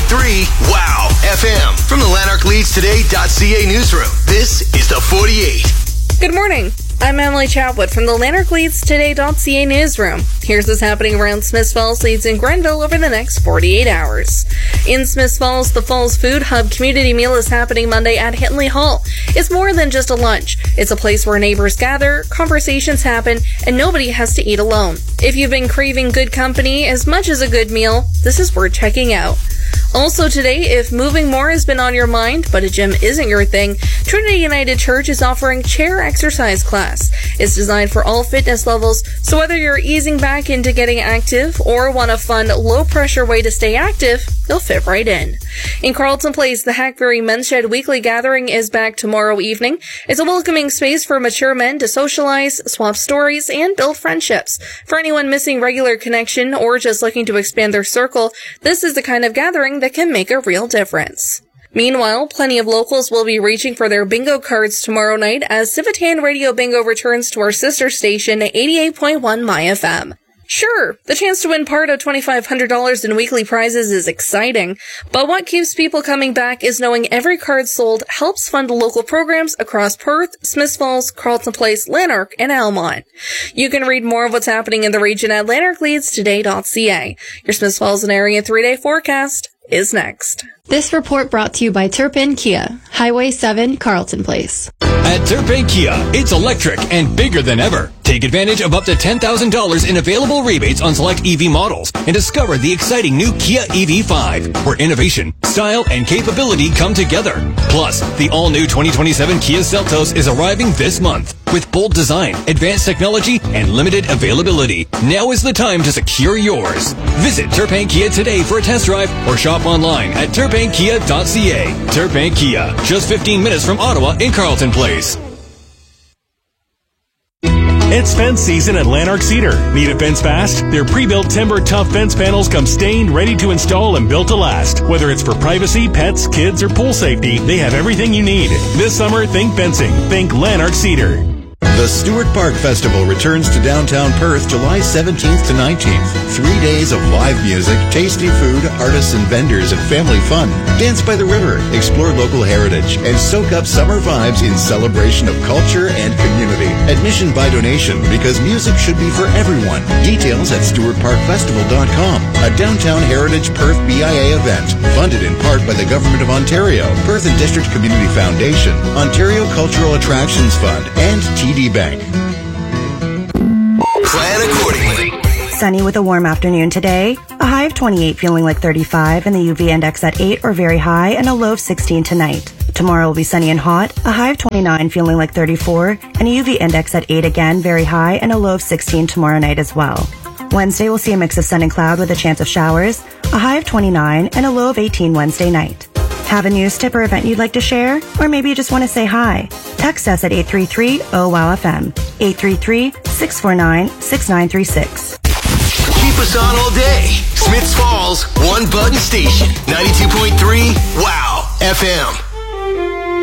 Wow FM. From the LanarkLeadsToday.ca newsroom, this is the 48. Good morning. I'm Emily Chatwood from the LanarkLeadsToday.ca newsroom. Here's what's happening around Smiths Falls, Leeds, and Grenville over the next 48 hours. In Smiths Falls, the Falls Food Hub community meal is happening Monday at Hintley Hall. It's more than just a lunch. It's a place where neighbors gather, conversations happen, and nobody has to eat alone. If you've been craving good company as much as a good meal, this is worth checking out. Also today, if moving more has been on your mind, but a gym isn't your thing, Trinity United Church is offering chair exercise class. It's designed for all fitness levels, so whether you're easing back into getting active or want a fun, low-pressure way to stay active, you'll fit right in. In Carlton Place, the Hackberry Men's Shed Weekly Gathering is back tomorrow evening. It's a welcoming space for mature men to socialize, swap stories, and build friendships. For anyone missing regular connection or just looking to expand their circle, this is the kind of gathering that can make a real difference. Meanwhile, plenty of locals will be reaching for their bingo cards tomorrow night as Civitan Radio Bingo returns to our sister station, 88.1 My FM. Sure, the chance to win part of $2,500 in weekly prizes is exciting, but what keeps people coming back is knowing every card sold helps fund local programs across Perth, Smiths Falls, Carlton Place, Lanark, and Almont. You can read more of what's happening in the region at LanarkLeadsToday.ca. Your Smiths Falls and area 3-day forecast is next. This report brought to you by Turpin Kia, Highway 7, Carlton Place. At Turpin Kia, it's electric and bigger than ever. Take advantage of up to $10,000 in available rebates on select EV models and discover the exciting new Kia EV5, where innovation, style, and capability come together. Plus, the all-new 2027 Kia Seltos is arriving this month with bold design, advanced technology, and limited availability. Now is the time to secure yours. Visit Turpin Kia today for a test drive or shop online at turpinkia.ca. Turpin Kia, just 15 minutes from Ottawa in Carlton Place. It's fence season at Lanark Cedar. Need a fence fast? Their pre-built timber tough fence panels come stained, ready to install, and built to last. Whether it's for privacy, pets, kids, or pool safety, they have everything you need. This summer, think fencing. Think Lanark Cedar. The Stewart Park Festival returns to downtown Perth July 17th to 19th. 3 days of live music, tasty food, artists and vendors, and family fun. Dance by the river, explore local heritage, and soak up summer vibes in celebration of culture and community. Admission by donation because music should be for everyone. Details at stewartparkfestival.com. A downtown heritage Perth BIA event, funded in part by the Government of Ontario, Perth and District Community Foundation, Ontario Cultural Attractions Fund, and TD Bank. Plan accordingly. Sunny with a warm afternoon today. A high of 28 feeling like 35 and the UV index at 8 or very high and a low of 16 tonight. Tomorrow will be sunny and hot. A high of 29 feeling like 34 and a UV index at 8 again, very high and a low of 16 tomorrow night as well. Wednesday will see a mix of sun and cloud with a chance of showers. A high of 29 and a low of 18 Wednesday night. Have a news tip or event you'd like to share? Or maybe you just want to say hi? Text us at 833-OWOW-FM. 833-649-6936. Keep us on all day. Smiths Falls, one button station, 92.3 Wow FM.